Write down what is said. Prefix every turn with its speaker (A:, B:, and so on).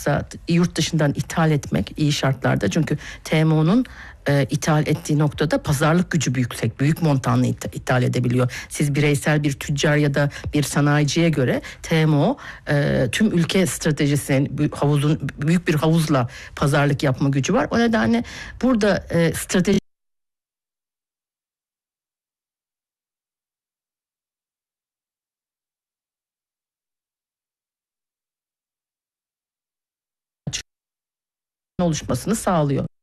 A: varsa yurt dışından ithal etmek iyi şartlarda. Çünkü TMO'nun ithal ettiği noktada pazarlık gücü yüksek. Büyük montanlı ithal edebiliyor. Siz bireysel bir tüccar ya da bir sanayiciye göre TMO tüm ülke stratejisinin büyük bir havuzla pazarlık yapma gücü var. O nedenle burada strateji oluşmasını sağlıyor.